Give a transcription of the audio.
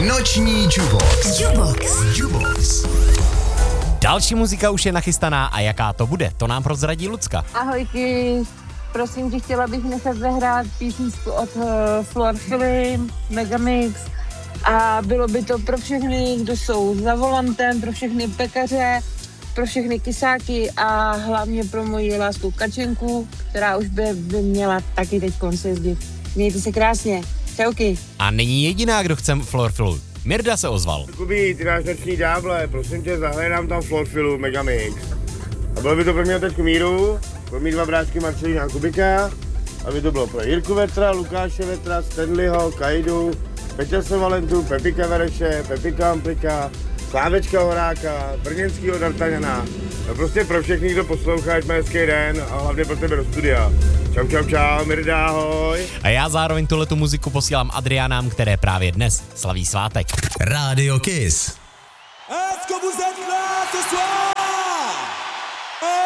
Noční Jubox. Jubox. Další muzika už je nachystaná a jaká to bude, to nám prozradí Lucka. Ahojky, prosím tě, chtěla bych nechat zahrát písničku od Floor Film, Megamix a bylo by to pro všechny, kdo jsou za volantem, pro všechny pekaře, pro všechny kysáky a hlavně pro moji lásku Kačenku, která už by měla taky teď jezdit. Mějte se krásně, čauky. A není jediná, kdo chce Floorfilu. Mirda se ozval. Kubi, ty náš noční ďáble, prosím tě, zahraj nám tam Floorfilu Megamix. A bylo by to pro mě teď k míru, pro mý dva bráčky Marcelína a Kubika, aby to bylo pro Jirku Vetra, Lukáše Vetra, Stanleyho, Kajdu, Peťase Valentu, Pepika Vereše, Pepika Amplika, Slávečka Horáka, brněnskýho D'Artagnana. No prostě pro všechny, kdo posloucháš, má hezký den a hlavně pro tebe do studia. Čau, Mirda, ahoj. A já zároveň tuhletu muziku posílám Adriánám, které právě dnes slaví svátek. Radio Kiss. Est-ce que vous êtes là ce soir?